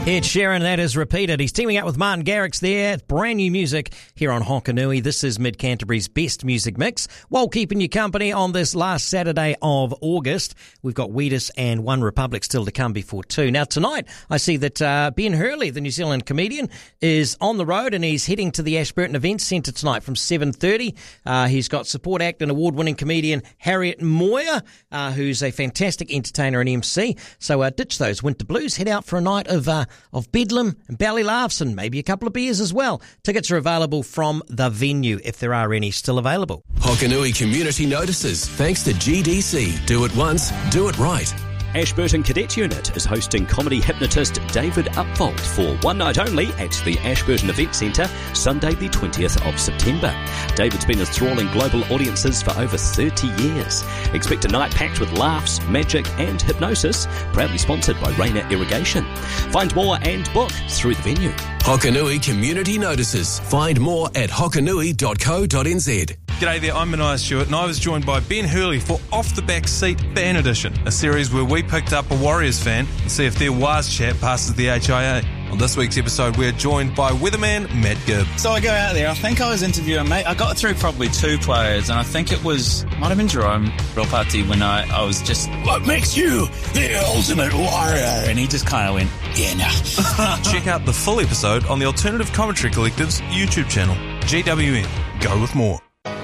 Ed Sheeran, that is repeated. He's teaming up with Martin Garrix there. Brand new music here on Hokanui. This is Mid-Canterbury's best music mix. While keeping you company on this last Saturday of August, we've got Wheatus and One Republic still to come before 2. Now tonight, I see that Ben Hurley, the New Zealand comedian, is on the road and he's heading to the Ashburton Events Centre tonight from 7:30. He's got support act and award-winning comedian Harriet Moyer, who's a fantastic entertainer and MC. So ditch those winter blues, head out for a night of bedlam and belly laughs and maybe a couple of beers as well. Tickets are available from the venue, if there are any still available. Hokanui Community Notices, thanks to GDC. Do it once, do it right. Ashburton Cadet Unit is hosting comedy hypnotist David Upfold for one night only at the Ashburton Event Centre, Sunday the 20th of September. David's been enthralling global audiences for over 30 years. Expect a night packed with laughs, magic and hypnosis, proudly sponsored by Rainer Irrigation. Find more and book through the venue. Hokanui Community Notices. Find more at hokanui.co.nz. G'day there, I'm Mania Stewart and I was joined by Ben Hurley for Off the Back Seat Fan Edition, a series where we picked up a Warriors fan and see if their Wars chat passes the HIA. On this week's episode, we're joined by weatherman Matt Gibb. So I go out there, I think I was interviewing, mate, I got through probably 2 players, and I think it might have been Jerome Ropati when I was just, what makes you the ultimate warrior? And he just kind of went, yeah, nah. Check out the full episode on the Alternative Commentary Collective's YouTube channel. GWN, go with more.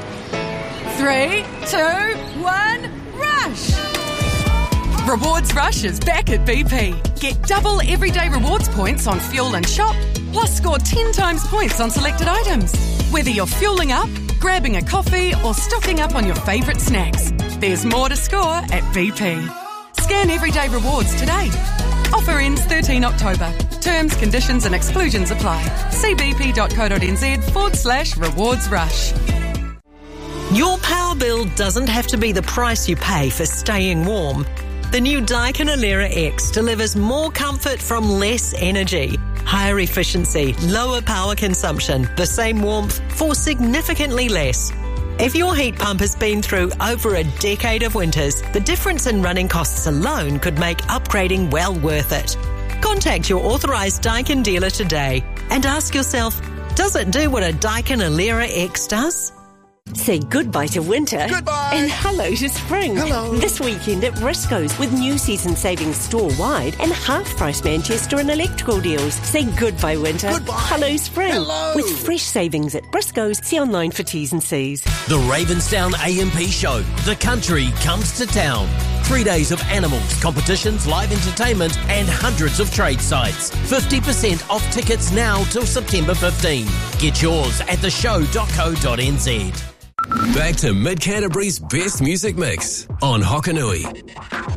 3, 2, 1, rush! Rewards Rush is back at BP. Get double everyday rewards points on fuel and shop, plus score 10 times points on selected items. Whether you're fueling up, grabbing a coffee, or stocking up on your favourite snacks, there's more to score at BP. Scan everyday rewards today. Offer ends 13 October. Terms, conditions and exclusions apply. See bp.co.nz/rewards rush. Your power bill doesn't have to be the price you pay for staying warm. The new Daikin Alera X delivers more comfort from less energy, higher efficiency, lower power consumption, the same warmth for significantly less. If your heat pump has been through over a decade of winters, the difference in running costs alone could make upgrading well worth it. Contact your authorised Daikin dealer today and ask yourself, does it do what a Daikin Alera X does? Say goodbye to winter. Goodbye. And hello to spring. Hello. This weekend at Briscoe's with new season savings store-wide and half-price Manchester and electrical deals. Say goodbye winter. Goodbye. Hello spring. Hello. With fresh savings at Briscoe's. See online for T's and C's. The Ravensdown AMP Show. The country comes to town. 3 days of animals, competitions, live entertainment and hundreds of trade sites. 50% off tickets now till September 15. Get yours at theshow.co.nz. Back to Mid-Canterbury's best music mix on Hokanui.